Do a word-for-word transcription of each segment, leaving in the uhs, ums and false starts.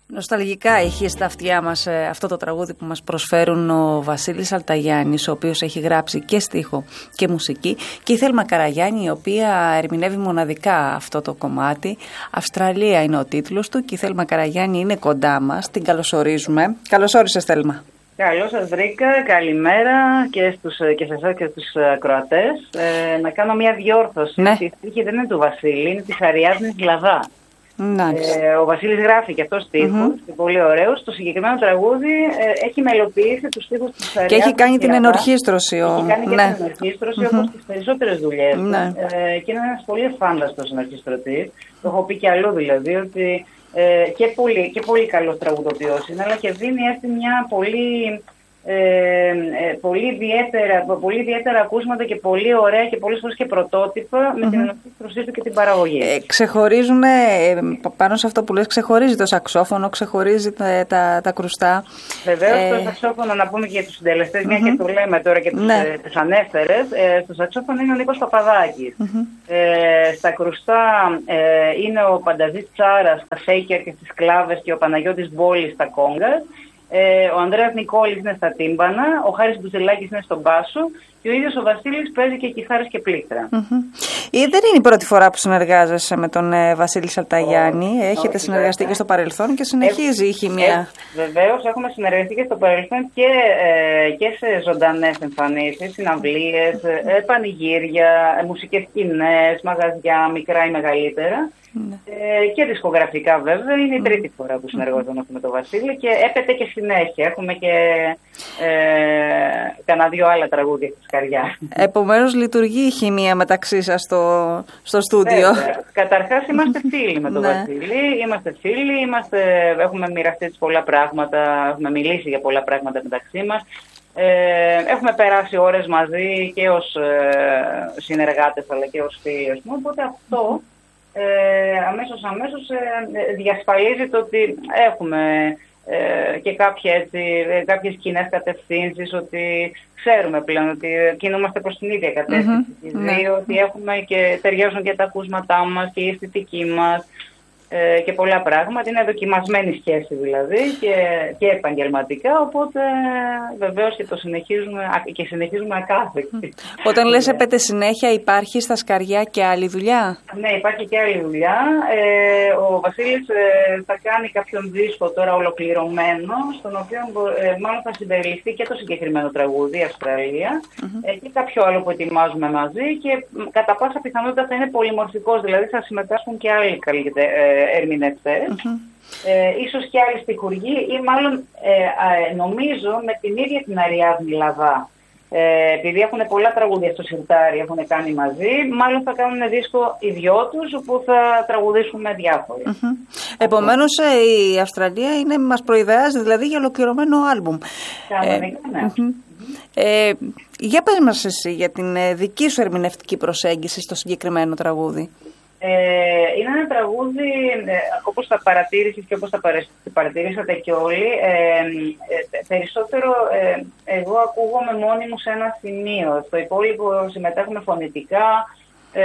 Νοσταλγικά είχε στα αυτιά μας ε, αυτό το τραγούδι που μας προσφέρουν ο Βασίλης Αλταγιάννης, ο οποίος έχει γράψει και στίχο και μουσική, και η Θέλμα Καραγιάννη, η οποία ερμηνεύει μοναδικά αυτό το κομμάτι. Αυστραλία είναι ο τίτλος του και η Θέλμα Καραγιάννη είναι κοντά μας. Την καλωσορίζουμε. Καλώς όρισες, Θέλμα. Καλώς σας βρήκα, καλημέρα και, στους, και σε εσάς και στους Κροατές. Ε, να κάνω μια διόρθωση. Ναι. Η στίχη δεν είναι του Βασίλη, είναι της Αριάδνης Λαδά. Ε, ο Βασίλης γράφει και αυτός στίχους, mm-hmm. και πολύ ωραίος. Το συγκεκριμένο τραγούδι ε, έχει μελοποιήσει τους στίχους της Αριάδνης. Και έχει κάνει την ενορχήστρωση. Ο... Έχει κάνει και ναι. την ενορχήστρωση, mm-hmm. όπως τις περισσότερες δουλειές. Ναι. Ε, και είναι ένας πολύ εφάνταστος ενορχιστρωτής. Το έχω πει και αλλού δηλαδή, ότι ε, και, πολύ, και πολύ καλός τραγουδοποιός είναι, αλλά και δίνει έτσι μια πολύ... Ε, ε, πολύ, ιδιαίτερα, πολύ ιδιαίτερα ακούσματα και πολύ ωραία και πολλές φορές και πρωτότυπα mm-hmm. με την ενορχήστρωσή του και την παραγωγή. Ε, ξεχωρίζουν, ε, πάνω σε αυτό που λες, ξεχωρίζει το σαξόφωνο, ξεχωρίζει τα, τα, τα κρουστά. Βεβαίως, ε, το σαξόφωνο, να πούμε και για τους συντελεστές, mm-hmm. μια και το λέμε τώρα και τους, ναι. ε, τους ανέφερες, ε, στο σαξόφωνο είναι ο Νίκος Παπαδάκης. Mm-hmm. Ε, στα κρουστά ε, είναι ο Πανταζής Τσάρας στα σέικερ και στις κλάβες και ο Παναγιώτης Μπόλης στα κόγκας. Ε, ο Ανδρέας Νικόλης είναι στα τύμπανα, ο Χάρης Μπουζελάκης είναι στον μπάσο και ο ίδιος ο Βασίλης παίζει και κιθάρες και πλήκτρα. Mm-hmm. Δεν είναι η πρώτη φορά που συνεργάζεσαι με τον ε, Βασίλη Αλταγιάννη. Oh, Έχετε oh, συνεργαστεί yeah. και στο παρελθόν και συνεχίζει ε, η χημεία. Ε, βεβαίως, έχουμε συνεργαστεί και στο παρελθόν και, ε, και σε ζωντανές εμφανίσεις, συναυλίες, ε, πανηγύρια, ε, μουσικές σκηνές, μαγαζιά, μικρά ή μεγαλύτερα. Mm. Ε, και δισκογραφικά βέβαια. Είναι η τρίτη φορά που συνεργαζόμαστε mm. με τον Βασίλη και έπεται και συνέχεια. Έχουμε και ε, κανένα δύο άλλα τραγούδια στη σκαριά. Επομένως λειτουργεί η χημεία μεταξύ σας στο, στο στούντιο. Καταρχάς είμαστε φίλοι με τον Βασίλη. Είμαστε φίλοι, είμαστε, έχουμε μοιραστεί πολλά πράγματα, έχουμε μιλήσει για πολλά πράγματα μεταξύ μας. Ε, έχουμε περάσει ώρες μαζί και ως ε, συνεργάτες αλλά και ως φίλοι. Οπότε αυτό Ε, αμέσως αμέσως ε, διασφαλίζει το ότι έχουμε ε, και κάποια, έτσι, ε, κάποιες κοινές κατευθύνσεις, ότι ξέρουμε πλέον ότι κινούμαστε προς την ίδια κατεύθυνση mm-hmm. δύο, ότι έχουμε και ταιριάζουν και τα ακούσματά μας και η αισθητική μας ε, και πολλά πράγματα. Είναι δοκιμασμένη σχέση δηλαδή και, και επαγγελματικά, οπότε βεβαίως και το συνεχίζουμε και συνεχίζουμε ακάθεκτη. Όταν λες έπεται συνέχεια, υπάρχει στα σκαριά και άλλη δουλειά? Ναι, υπάρχει και άλλη δουλειά. Ε, ο Βασίλης ε, θα κάνει κάποιον δίσκο τώρα ολοκληρωμένο, στον οποίο ε, μάλλον θα συμπεριληφθεί και το συγκεκριμένο τραγούδι, Αυστραλία, mm-hmm. ε, και κάποιο άλλο που ετοιμάζουμε μαζί και κατά πάσα πιθανότητα θα είναι πολυμορφικός, δηλαδή θα συμμετάσχουν και άλλοι καλύτερα ε, ερμηνευτές, mm-hmm. ε, ίσως και άλλοι στιχουργοί ή μάλλον ε, ε, νομίζω με την ίδια την Αριάδνη Λαδά. Ε, επειδή έχουν πολλά τραγούδια στο σιρτάρι, έχουν κάνει μαζί, μάλλον θα κάνουν δίσκο οι δυο τους όπου θα τραγουδήσουν με διάφοροι. Mm-hmm. Επομένως η Αυστραλία είναι, μας προειδεάζει δηλαδή για ολοκληρωμένο άλμπουμ. Κανονικά, ε, ναι. Mm-hmm. Ε, για πες μας εσύ για την δική σου ερμηνευτική προσέγγιση στο συγκεκριμένο τραγούδι. Ε, είναι ένα τραγούδι, ε, όπως θα παρατήρησες και όπως θα παρατηρήσατε και όλοι, ε, ε, περισσότερο ε, εγώ ακούγομαι μόνη μου σε ένα σημείο. Στο υπόλοιπο συμμετέχουμε φωνητικά, ε,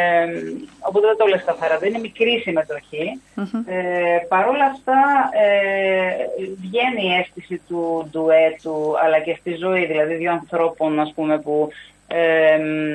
οπότε δεν το λες καθαρά, δεν είναι μικρή συμμετοχή. Mm-hmm. Ε, Παρ' όλα αυτά ε, βγαίνει η αίσθηση του ντουέτου, αλλά και στη ζωή, δηλαδή δύο ανθρώπων ας πούμε που... Ε,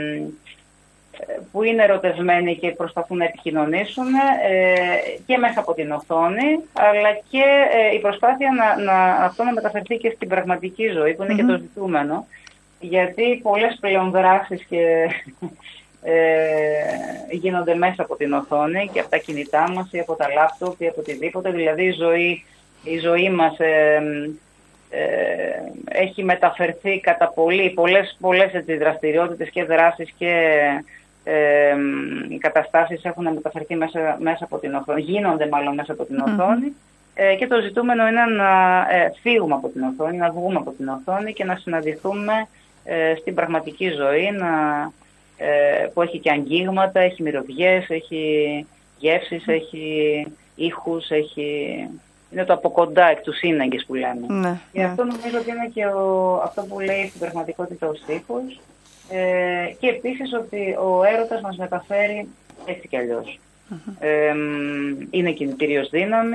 που είναι ερωτευμένοι και προσπαθούν να επικοινωνήσουν ε, και μέσα από την οθόνη, αλλά και ε, η προσπάθεια να, να, αυτό να μεταφερθεί και στην πραγματική ζωή, που είναι mm-hmm. και το ζητούμενο, γιατί πολλές πλέον δράσεις και, ε, γίνονται μέσα από την οθόνη και από τα κινητά μας ή από τα λάπτοπ ή από οτιδήποτε, δηλαδή η ζωή, η ζωή μας ε, ε, έχει μεταφερθεί κατά πολύ, πολλές, πολλές έτσι, δραστηριότητες και δράσεις και Ε, οι καταστάσεις έχουν μεταφερθεί μέσα, μέσα από την οθόνη, γίνονται μάλλον μέσα από την mm-hmm. οθόνη ε, και το ζητούμενο είναι να ε, φύγουμε από την οθόνη, να βγούμε από την οθόνη και να συναντηθούμε ε, στην πραγματική ζωή, να, ε, που έχει και αγγίγματα, έχει μυρωδιές, έχει γεύσεις, mm-hmm. έχει ήχους, έχει... είναι το από κοντά, εκ του σύναγκης που λέμε. Ναι, και ναι. αυτό νομίζω ότι είναι και ο, αυτό που λέει στην πραγματικότητα ο στίχος. Ε, και επίσης ότι ο έρωτας μας μεταφέρει έτσι κι αλλιώς. Mm-hmm. Ε, είναι κινητήριος δύναμη,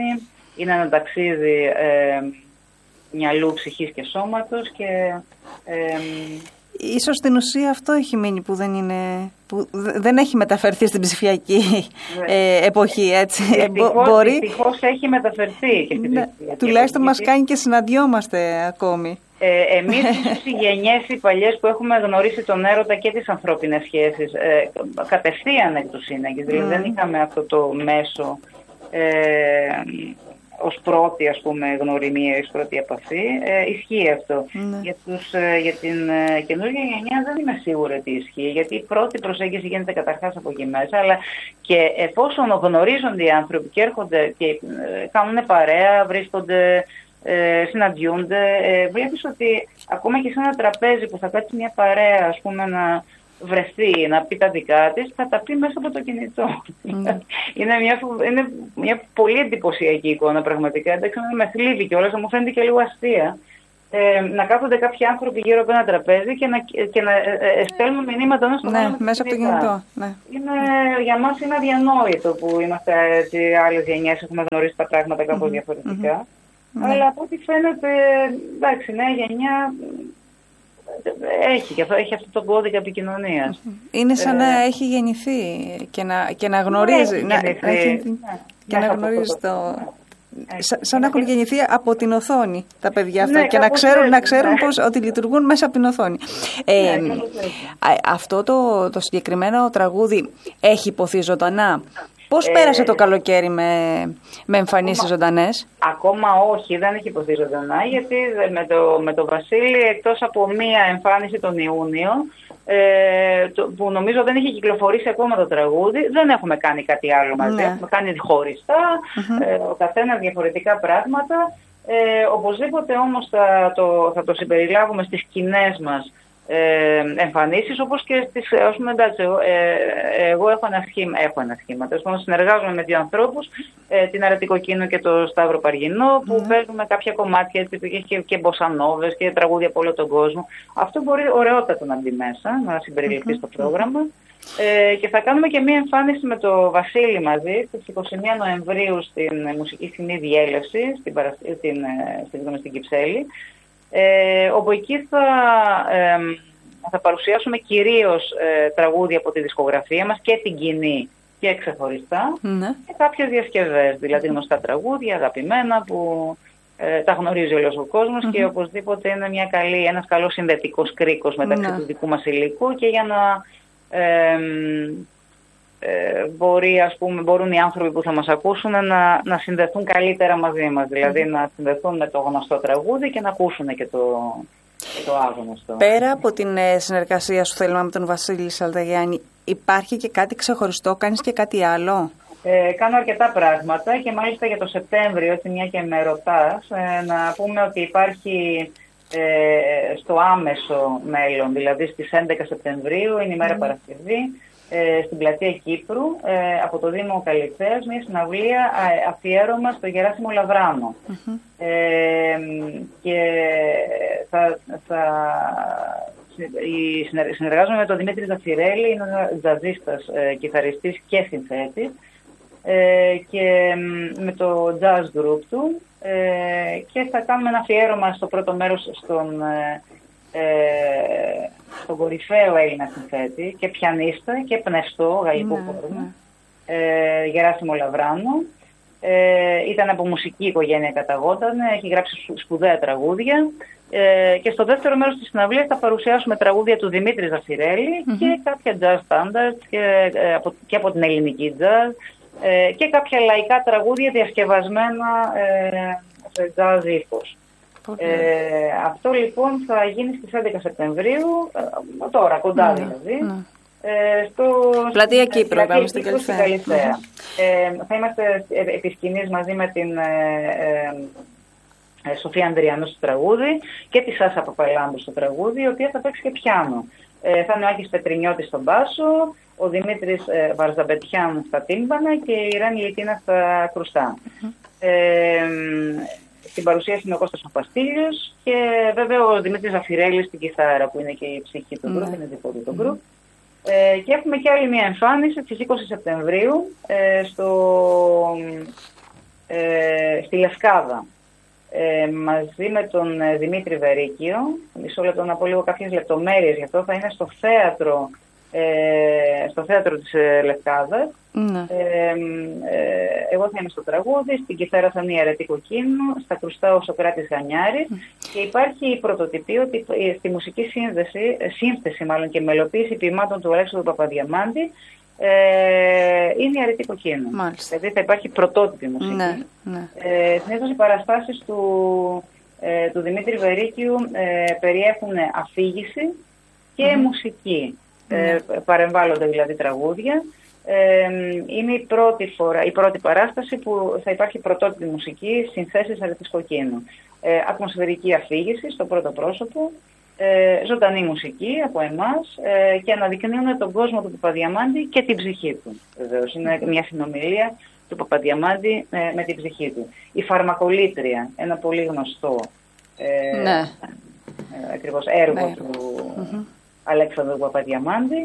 είναι ένα ταξίδι ε, μυαλού, ψυχής και σώματος και... Ε, ίσως στην ουσία αυτό έχει μείνει που δεν είναι... που δεν έχει μεταφερθεί στην ψηφιακή ε, εποχή, έτσι. Δυστυχώς, Μπορεί... δυστυχώς έχει μεταφερθεί και στην ναι, ψηφιακή τουλάχιστον εποχή. μας κάνει και συναντιόμαστε ακόμη. Ε, εμείς οι γενιές οι παλιές που έχουμε γνωρίσει τον έρωτα και τις ανθρώπινες σχέσεις ε, κατευθείαν εκ του σύνεγγυς, δηλαδή mm. δεν είχαμε αυτό το μέσο ε, ως πρώτη, ας πούμε, γνωριμία, ως πρώτη επαφή. Ε, ισχύει αυτό. Mm. Για, τους, ε, για την ε, καινούργια γενιά δεν είμαι σίγουρη ότι ισχύει, γιατί η πρώτη προσέγγιση γίνεται καταρχάς από εκεί μέσα, αλλά και εφόσον γνωρίζονται οι άνθρωποι και έρχονται και ε, κάνουν παρέα, βρίσκονται, ε, συναντιούνται, ε, βλέπεις ότι ακόμα και σε ένα τραπέζι που θα κάτσει μια παρέα, ας πούμε, να βρεθεί, να πει τα δικά της, θα τα πει μέσα από το κινητό. Mm. είναι, μια, είναι μια πολύ εντυπωσιακή εικόνα πραγματικά. Εντάξει, με θλίβει κιόλας, μου φαίνεται και λίγο αστεία. Ε, να κάθονται κάποιοι άνθρωποι γύρω από ένα τραπέζι και να, και να ε, στέλνουν μηνύματα ένα στον ναι, άλλο. μέσα από το κινητό. Ναι. Είναι, για μας είναι αδιανόητο που είμαστε έτσι, άλλες γενιές, έχουμε γνωρίσει τα πράγματα κάπως mm-hmm. διαφορετικά. Mm-hmm. Αλλά από ό,τι φαίνεται, εντάξει, νέα γενιά έχει, και αυτό, έχει αυτό το κώδικα επικοινωνίας. Είναι σαν ε, να έχει γεννηθεί και να, και να γνωρίζει. Ναι, έχει να, έχει, ναι, και να γνωρίζει το... το... Σαν, σαν να έχουν γεννηθεί από την οθόνη τα παιδιά αυτά, ναι, και να ξέρουν, να ξέρουν ναι. πώς, ότι λειτουργούν μέσα από την οθόνη. Ε, ναι, αυτό το, το συγκεκριμένο τραγούδι έχει υποθεί ζωντανά. Πώς ε, πέρασε το καλοκαίρι με, με εμφανίσεις ζωντανές? Ακόμα όχι, δεν έχει υποθεί ζωντανά, γιατί με το, με το Βασίλη, εκτός από μία εμφάνιση τον Ιούνιο, ε, το, που νομίζω δεν είχε κυκλοφορήσει ακόμα το τραγούδι, δεν έχουμε κάνει κάτι άλλο μαζί. Ναι. Έχουμε κάνει χωριστά, mm-hmm. ε, ο καθένας διαφορετικά πράγματα. Ε, οπωσδήποτε όμως θα το, θα το συμπεριλάβουμε στις σκηνές μας Ε, εμφανίσεις, όπως και στις, ας πούμε, εντάξει, ε, εγώ έχω ένα σχήμα, έχω ένα σχήμα, τέλος, συνεργάζομαι με δύο ανθρώπους, ε, την Αρετικοκίνο και το Σταύρο Παργινό, που mm. παίζουμε κάποια κομμάτια και, και μποσανόβες και τραγούδια από όλο τον κόσμο. Αυτό μπορεί ωραιότατα να μπει μέσα, να συμπεριληφθεί mm-hmm. στο πρόγραμμα. Ε, και θα κάνουμε και μία εμφάνιση με το Βασίλη μαζί στις είκοσι μία Νοεμβρίου στην μουσική σκηνή Διέλευση, στην, στην, στην, στην Κυψέλη. Ε, όπου εκεί θα, ε, θα παρουσιάσουμε κυρίως ε, τραγούδια από τη δισκογραφία μας και την κοινή και ξεχωριστά ναι. και κάποιες διασκευές, δηλαδή γνωστά τραγούδια, αγαπημένα που ε, τα γνωρίζει όλος ο κόσμος mm-hmm. και οπωσδήποτε είναι μια καλή, ένας καλός συνδετικός κρίκος μεταξύ ναι. του δικού μας υλικού και για να ε, ε, μπορεί, ας πούμε, μπορούν οι άνθρωποι που θα μας ακούσουν να, να συνδεθούν καλύτερα μαζί μας. Δηλαδή mm. να συνδεθούν με το γνωστό τραγούδι και να ακούσουν και το, και το άγνωστο. Πέρα από την ε, συνεργασία σου, Θέλμα, με τον Βασίλη Σαλταγιάννη, υπάρχει και κάτι ξεχωριστό, κάνεις και κάτι άλλο? Ε, κάνω αρκετά πράγματα και μάλιστα για το Σεπτέμβριο, έτσι μια και με ρωτάς, ε, να πούμε ότι υπάρχει ε, στο άμεσο μέλλον, δηλαδή στις έντεκα Σεπτεμβρίου, είναι η μέρα mm. Παρασκευή, στην πλατεία Κύπρου, από το Δήμο Καλυθέας, μια συναυλία αφιέρωμα στο Γεράσιμο Λαβράνο. Mm-hmm. Ε, και θα, θα συνεργάζομαι με τον Δημήτρη Ζαφυρέλη, είναι ένας τζαζίστας, ε, κιθαριστής και συνθέτης, ε, και με το jazz group του, ε, και θα κάνουμε ένα αφιέρωμα στο πρώτο μέρος στον Ε, στον κορυφαίο Έλληνα συνθέτη και πιανίστα και πνευστό γαλλικού χώρου, ε, Γεράσιμο Λαβράνο. Ε, ήταν από μουσική οικογένεια, καταγόταν, έχει γράψει σπουδαία τραγούδια, ε, και στο δεύτερο μέρος της συναυλίας θα παρουσιάσουμε τραγούδια του Δημήτρη Ζαφυρέλη mm-hmm. και κάποια jazz standards και, ε, από, και από την ελληνική jazz, ε, και κάποια λαϊκά τραγούδια διασκευασμένα ε, σε jazz ύφος. Ε, αυτό λοιπόν θα γίνει στις έντεκα Σεπτεμβρίου, ε, τώρα, κοντά δηλαδή. Ναι. Ε, στο πλατεία Κύπρο, πάμε στην Καλυθέα. Ε, θα είμαστε επί σκηνής μαζί με την ε, ε, Σοφία Ανδριανού στο τραγούδι και τη Σάσα Παπαλάμπου στο τραγούδι, η οποία θα παίξει και πιάνο. Ε, θα είναι ο Άκης Πετρινιώτης στον μπάσο, ο Δημήτρης ε, Βαρζαμπετιάν στα τύμπανα και η Ράνη Λιτίνα στα κρουστά. Mm-hmm. Ε, Στην παρουσίαση είναι ο Κώστας Παπαστήλιος και βέβαια ο Δημήτρης Ζαφυρέλης στην κιθάρα, που είναι και η ψυχή του γκρουπ, mm. είναι δικό του το γκρουπ. Mm. Ε, και έχουμε και άλλη μια εμφάνιση στις είκοσι Σεπτεμβρίου ε, στο, ε, στη Λευκάδα. Ε, μαζί με τον ε, Δημήτρη Βερίκιο, μισό λεπτό να πω λίγο κάποιες λεπτομέρειες, γι' αυτό θα είναι στο θέατρο, ε, στο θέατρο της ε, Λευκάδας. Ναι. Ε, ε, εγώ θα είμαι στο τραγούδι, στην κιθάρα θα είναι η Αρετή Κοκκίνου, στα κρουστά ο Σοκράτης Γανιάρης mm. και υπάρχει η πρωτοτυπή ότι στη μουσική σύνδεση, σύνθεση μάλλον και μελοποίηση ποιημάτων του Αλέξανδρου Παπαδιαμάντη Ε, είναι η Αρετή Κοκκίνου. Μάλιστα. Δηλαδή θα υπάρχει πρωτότυπη μουσική. Ναι, ναι. Ε, συνήθως οι παραστάσεις του, ε, του Δημήτρη Βερίκιου ε, περιέχουν αφήγηση και mm. μουσική. Mm. Ε, παρεμβάλλονται δηλαδή τραγούδια. Ε, είναι η πρώτη, φορά, η πρώτη παράσταση που θα υπάρχει πρωτότυπη μουσική συνθέσεις Αρετής Κοκκίνου. Ε, ατμοσφαιρική αφήγηση στο πρώτο πρόσωπο. Ε, ζωντανή μουσική από εμάς ε, και αναδεικνύουν τον κόσμο του Παπαδιαμάντη και την ψυχή του. Βεβαίως, είναι μια συνομιλία του Παπαδιαμάντη ε, με την ψυχή του. Η Φαρμακολήτρια, ένα πολύ γνωστό ε, ναι. ε, ακριβώς έργο ναι. του mm-hmm. Αλέξανδρου Παπαδιαμάντη.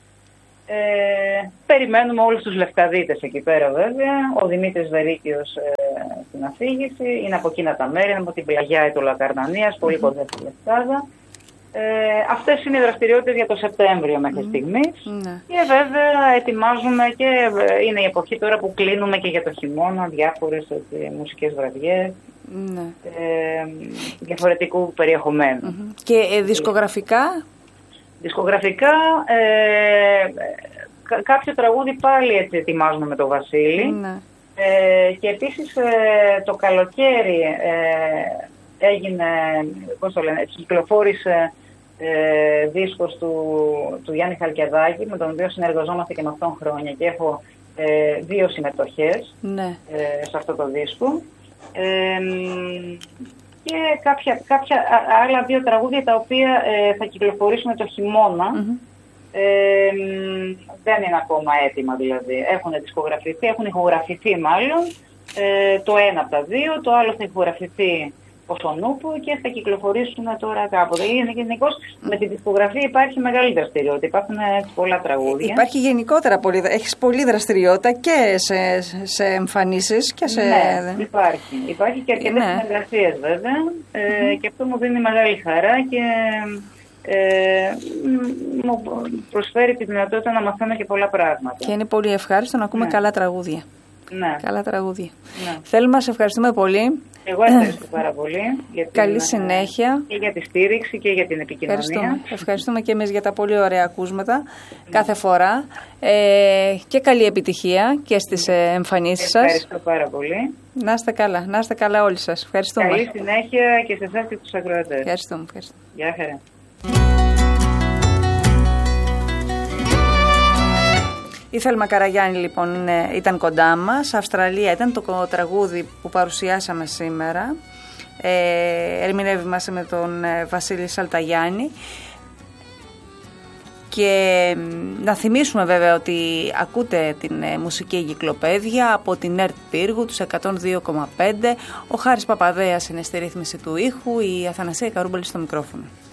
Ε, περιμένουμε όλους τους Λευκαδίτες εκεί πέρα βέβαια. Ο Δημήτρης Βερίκιος ε, στην αφήγηση, είναι από εκείνα τα μέρη, είναι από την πλαγιά του Λακαρνανίας, πολύ mm-hmm. κοντά στη Λευκάδα. Ε, αυτές είναι οι δραστηριότητες για το Σεπτέμβριο μέχρι mm. στιγμής mm. και βέβαια ετοιμάζουμε και είναι η εποχή τώρα που κλείνουμε και για το χειμώνα διάφορες έτσι, μουσικές βραδιές mm. ε, διαφορετικού περιεχομένου. Mm-hmm. Και ε, δισκογραφικά? Δισκογραφικά ε, κα, κάποιο τραγούδι πάλι έτσι ετοιμάζουμε με τον Βασίλη mm. ε, και επίσης ε, το καλοκαίρι ε, έγινε, πώς το λένε, κυκλοφόρησε ε, δίσκος του, του Γιάννη Χαλκιαδάκη, με τον οποίο συνεργαζόμαστε και με αυτόν χρόνια και έχω ε, δύο συμμετοχές ναι. ε, σε αυτό το δίσκο. Ε, και κάποια, κάποια άλλα δύο τραγούδια τα οποία ε, θα κυκλοφορήσουν το χειμώνα. Mm-hmm. Ε, δεν είναι ακόμα έτοιμα δηλαδή. Έχουν δισκογραφηθεί, έχουν ηχογραφηθεί μάλλον. Ε, το ένα από τα δύο, το άλλο θα ηχογραφηθεί ως ο Νούπο και θα κυκλοφορήσουν τώρα κάποτε. Γενικώς με τη δισκογραφία υπάρχει μεγάλη δραστηριότητα. Υπάρχουν πολλά τραγούδια. Υπάρχει γενικότερα πολύ. Έχεις πολλή δραστηριότητα και σε, σε εμφανίσεις και σε. Ναι, υπάρχει. Υπάρχει και αρκετές ναι. συνεργασίες βέβαια. Ε, mm-hmm. Και αυτό μου δίνει μεγάλη χαρά και ε, μου προσφέρει τη δυνατότητα να μαθαίνω και πολλά πράγματα. Και είναι πολύ ευχάριστο να ακούμε ναι. καλά τραγούδια. Ναι. Καλά τραγούδια. Ναι. Θέλουμε να σε ευχαριστούμε πολύ. Εγώ ευχαριστώ πάρα πολύ. Για την, καλή συνέχεια. Και για τη στήριξη και για την επικοινωνία. Ευχαριστούμε, ευχαριστούμε και εμείς για τα πολύ ωραία ακούσματα ναι. κάθε φορά. Ε, και καλή επιτυχία και στις ε, εμφανίσεις σας. Ευχαριστώ πάρα πολύ. Να είστε καλά. Να είστε καλά όλοι σας. Ευχαριστούμε. Καλή συνέχεια και σε εσάς και τους ακροατές. Ευχαριστούμε. ευχαριστούμε. Γεια χαρά. Η Θέλμα Καραγιάννη λοιπόν ήταν κοντά μας. Αυστραλία ήταν το τραγούδι που παρουσιάσαμε σήμερα. Ε, ερμηνεύει μας με τον Βασίλη Σαλταγιάννη. Και να θυμίσουμε βέβαια ότι ακούτε την μουσική εγκυκλοπαίδεια από την ΕΡΤ Πύργου, τους εκατόν δύο κόμμα πέντε. Ο Χάρης Παπαδέας είναι στη ρύθμιση του ήχου, η Αθανασία Καρούμπαλη στο μικρόφωνο.